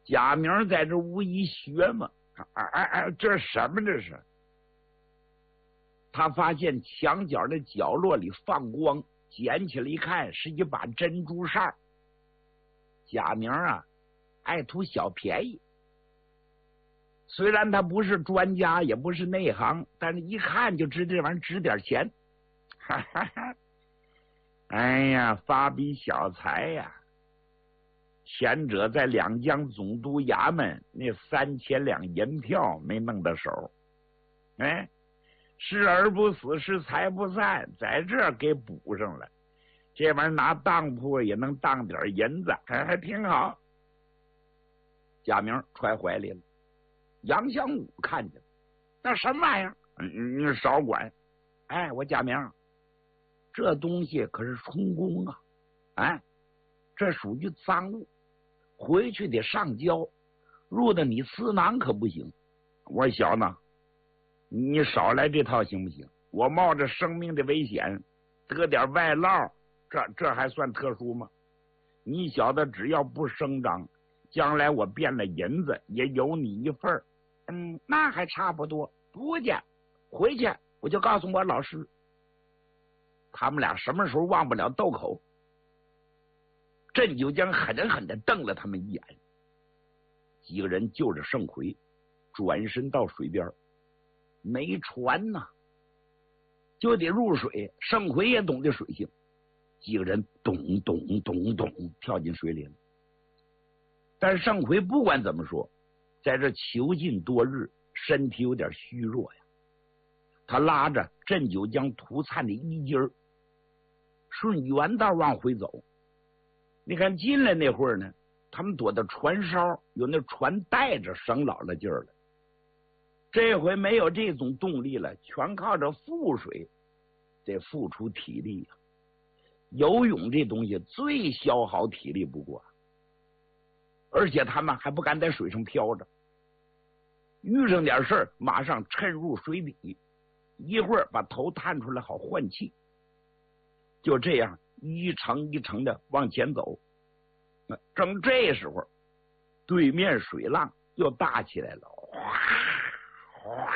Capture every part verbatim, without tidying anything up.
贾明在这屋一学嘛，哎哎哎，这是什么？这是？他发现墙角的角落里放光，捡起来一看，是一把珍珠扇。贾明啊，爱图小便宜。虽然他不是专家，也不是内行，但是一看就知这玩意儿值点钱。哈哈哈！哎呀，发笔小财呀！前者在两江总督衙门那三千两银票没弄到手，哎，失而不死，是财不散，在这儿给补上了。这玩意儿拿当铺也能当点银子，还还挺好。贾明揣怀里了。杨香武看见，那什么玩意儿？你你少管！哎，我贾明，这东西可是充公啊！哎，这属于赃物，回去得上交，入的你私囊可不行。我说小子，你少来这套行不行？我冒着生命的危险得点外捞，这这还算特殊吗？你小子只要不声张，将来我变了银子也有你一份儿。嗯，那还差不多。不见，回去我就告诉我老师。他们俩什么时候忘不了斗口？镇九江狠狠地瞪了他们一眼。几个人就着盛奎转身到水边，没船呐，就得入水。盛奎也懂得水性，几个人咚咚咚咚跳进水里了。但是盛奎不管怎么说，在这囚禁多日，身体有点虚弱呀。他拉着镇九江涂灿的衣襟儿，顺原道往回走。你看进来那会儿呢，他们躲到船梢，有那船带着，省老了劲儿了。这回没有这种动力了，全靠着腹水，得付出体力呀。游泳这东西最消耗体力不过，而且他们还不敢在水上漂着，遇上点事儿马上沉入水底，一会儿把头探出来好换气。就这样一程一程的往前走。正这时候，对面水浪又大起来了，哗哗！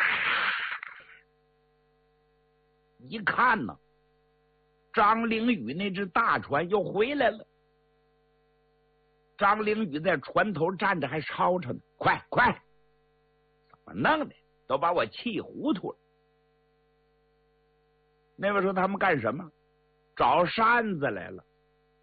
一看呢，张凌宇那只大船又回来了。张凌宇在船头站着还吵吵呢，快快！怎么弄的？都把我气糊涂了。那位说他们干什么？找扇子来了。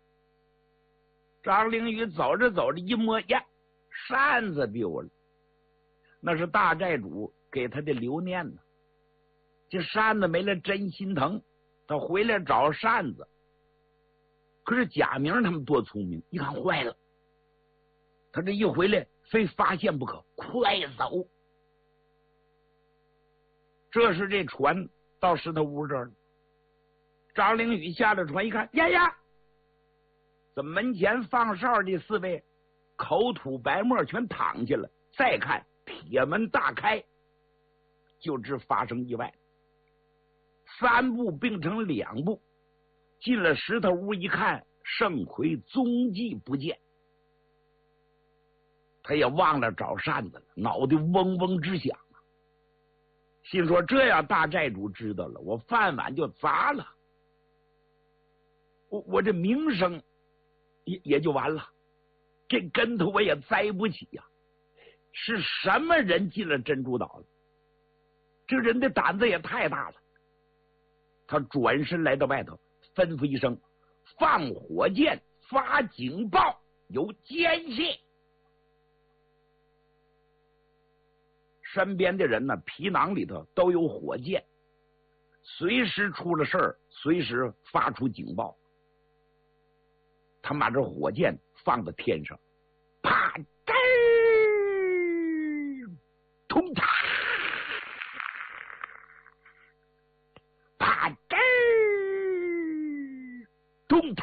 张凌宇走着走着一摸呀，扇子丢了，那是大寨主给他的留念呢。这扇子没了真心疼，他回来找扇子。可是贾明他们多聪明，一看坏了，他这一回来非发现不可，快走！这时这船到石头屋这儿了。张凌宇下了船一看，呀呀，怎么门前放哨的四位口吐白沫全躺下了？再看铁门大开，就知发生意外。三步并成两步，进了石头屋一看，盛奎踪迹不见。他也忘了找扇子了，脑袋嗡嗡直响啊！心说这样大寨主知道了，我饭碗就砸了，我我这名声也也就完了，这跟头我也栽不起呀、啊！是什么人进了珍珠岛了？这人的胆子也太大了。他转身来到外头，吩咐一声：“放火箭，发警报，有奸细。”身边的人呢，皮囊里头都有火箭，随时出了事儿，随时发出警报。他把这火箭放到天上，啪吱，通嚓，啪吱，通嚓。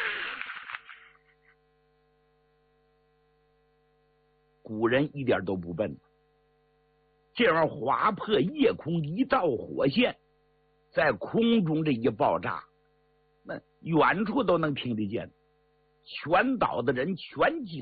古人一点都不笨，这玩意儿划破夜空一道火线，在空中这一爆炸，那远处都能听得见，全岛的人全惊